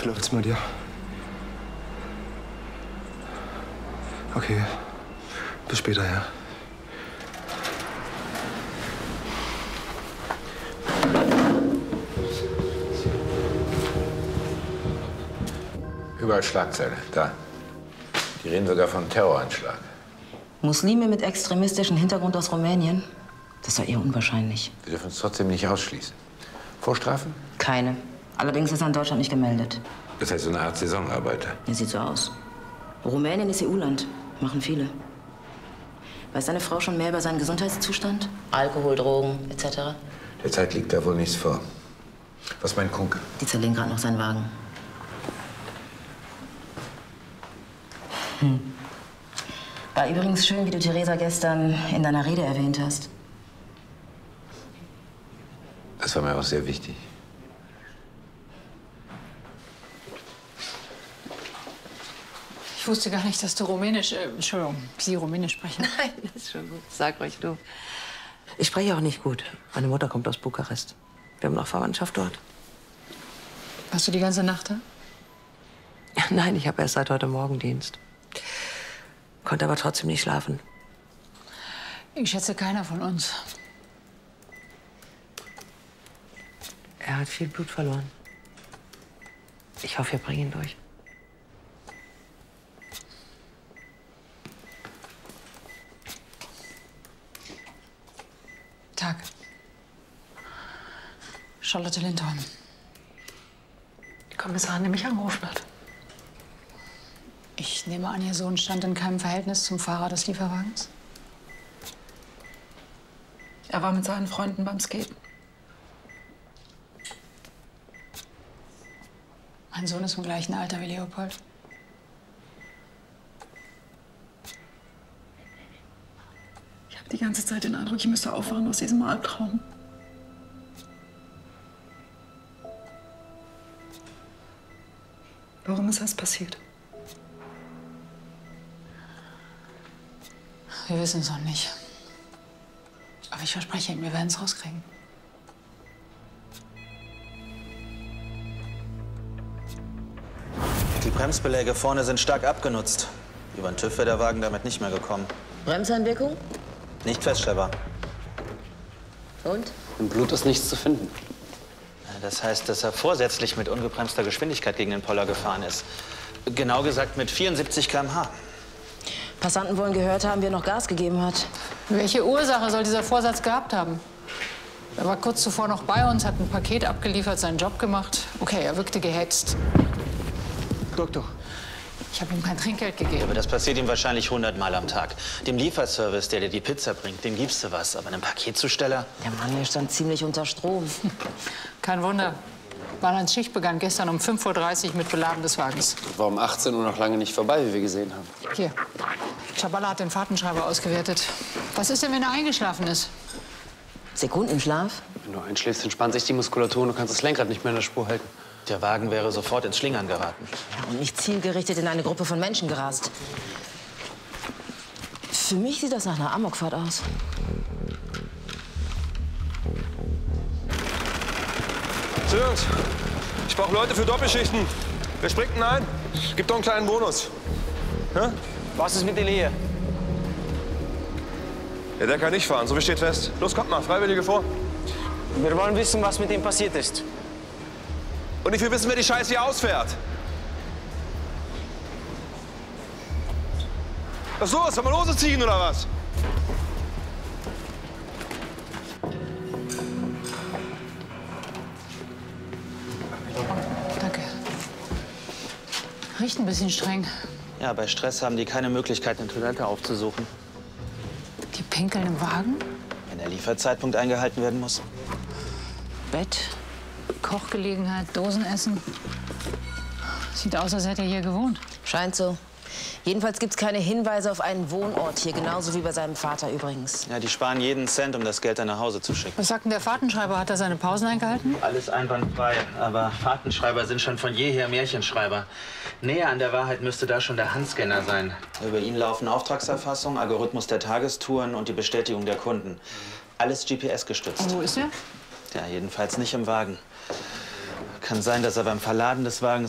Wie läuft's bei dir? Okay. Bis später, ja. Überall Schlagzeile. Da. Die reden sogar von Terroranschlag. Muslime mit extremistischem Hintergrund aus Rumänien? Das war eher unwahrscheinlich. Wir dürfen es trotzdem nicht ausschließen. Vorstrafen? Keine. Allerdings ist er in Deutschland nicht gemeldet. Das heißt so eine Art Saisonarbeiter. Er sieht so aus. Rumänien ist EU-Land. Machen viele. Weiß deine Frau schon mehr über seinen Gesundheitszustand? Alkohol, Drogen, etc.? Derzeit liegt da wohl nichts vor. Was meint Kunke? Die zerlegen gerade noch seinen Wagen. War übrigens schön, wie du Theresa gestern in deiner Rede erwähnt hast. Das war mir auch sehr wichtig. Ich wusste gar nicht, dass du Rumänisch, Entschuldigung, Sie Rumänisch sprechen. Nein, das ist schon gut. Sag ruhig du. Ich spreche auch nicht gut. Meine Mutter kommt aus Bukarest. Wir haben noch Verwandtschaft dort. Warst du die ganze Nacht da? Nein, ich habe erst seit heute Morgen Dienst. Konnte aber trotzdem nicht schlafen. Ich schätze, keiner von uns. Er hat viel Blut verloren. Ich hoffe, wir bringen ihn durch. Tag. Charlotte Lindholm. Die Kommissarin, die mich angerufen hat. Ich nehme an, Ihr Sohn stand in keinem Verhältnis zum Fahrer des Lieferwagens? Er war mit seinen Freunden beim Skaten. Mein Sohn ist im gleichen Alter wie Leopold. Ich habe die ganze Zeit den Eindruck, ich müsste aufwachen aus diesem Albtraum. Warum ist das passiert? Wir wissen es noch nicht. Aber ich verspreche Ihnen, wir werden es rauskriegen. Die Bremsbeläge vorne sind stark abgenutzt. Über den TÜV wäre der Wagen damit nicht mehr gekommen. Bremseinwirkung? Nicht feststellbar. Und? Im Blut ist nichts zu finden. Das heißt, dass er vorsätzlich mit ungebremster Geschwindigkeit gegen den Poller gefahren ist. Genau gesagt mit 74 km/h. Passanten wollen gehört haben, wie er noch Gas gegeben hat. Welche Ursache soll dieser Vorsatz gehabt haben? Er war kurz zuvor noch bei uns, hat ein Paket abgeliefert, seinen Job gemacht. Okay, er wirkte gehetzt. Doktor. Ich habe ihm kein Trinkgeld gegeben. Aber das passiert ihm wahrscheinlich 100 Mal am Tag. Dem Lieferservice, der dir die Pizza bringt, dem gibst du was. Aber einem Paketzusteller? Der Mann, der stand ziemlich unter Strom. Kein Wunder. Balans Schicht begann gestern um 5:30 Uhr mit Beladen des Wagens. War um 18 Uhr noch lange nicht vorbei, wie wir gesehen haben. Hier. Schaballa hat den Fahrtenschreiber ausgewertet. Was ist denn, wenn er eingeschlafen ist? Sekundenschlaf? Wenn du einschläfst, entspannt sich die Muskulatur und du kannst das Lenkrad nicht mehr in der Spur halten. Der Wagen wäre sofort ins Schlingern geraten. Ja, und nicht zielgerichtet in eine Gruppe von Menschen gerast. Für mich sieht das nach einer Amokfahrt aus. Jungs, ich brauche Leute für Doppelschichten. Wer springt denn ein? Gibt doch einen kleinen Bonus. Ja? Was ist mit Elie? Ja, der kann nicht fahren, so wie steht fest. Los, kommt mal, Freiwillige vor. Wir wollen wissen, was mit ihm passiert ist. Und ich will wissen, wer die Scheiße hier ausfährt. Was ist los? Sollen wir Lose ziehen oder was? Danke. Riecht ein bisschen streng. Ja, bei Stress haben die keine Möglichkeit, eine Toilette aufzusuchen. Die pinkeln im Wagen? Wenn der Lieferzeitpunkt eingehalten werden muss. Bett, Kochgelegenheit, Dosenessen. Sieht aus, als hätte er hier gewohnt. Scheint so. Jedenfalls gibt es keine Hinweise auf einen Wohnort hier, genauso wie bei seinem Vater übrigens. Ja, die sparen jeden Cent, um das Geld dann nach Hause zu schicken. Was sagt denn der Fahrtenschreiber? Hat er seine Pausen eingehalten? Alles einwandfrei, aber Fahrtenschreiber sind schon von jeher Märchenschreiber. Näher an der Wahrheit müsste da schon der Handscanner sein. Über ihn laufen Auftragserfassung, Algorithmus der Tagestouren und die Bestätigung der Kunden. Alles GPS-gestützt. Und wo ist er? Ja, jedenfalls nicht im Wagen. Kann sein, dass er beim Verladen des Wagens